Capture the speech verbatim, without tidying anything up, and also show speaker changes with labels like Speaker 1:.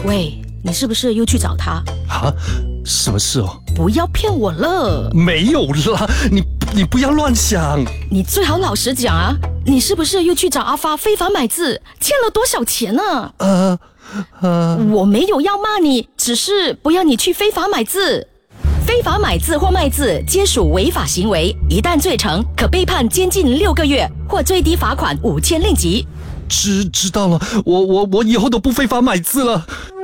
Speaker 1: 喂，你是不是又去找他？
Speaker 2: 啊，什么事哦？
Speaker 1: 不要骗我了！
Speaker 2: 没有啦，你你不要乱想。
Speaker 1: 你最好老实讲啊，你是不是又去找阿发非法买字，欠了多少钱呢？
Speaker 2: 呃呃，
Speaker 1: 我没有要骂你，只是不要你去非法买字。非法买字或卖字皆属违法行为，一旦罪成，可被判监禁六个月或最低罚款五千令吉。
Speaker 2: 知知道了，我我我以后都不非法买字了。